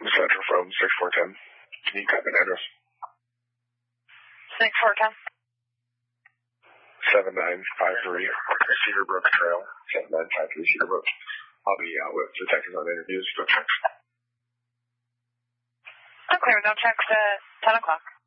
Central from 6410. Can you type an address? 6410. 7953 Cedar Brook Trail. 7953 Cedar Brook. I'll be out with detectives on interviews. Go text. I'm clear. No text at 10 o'clock.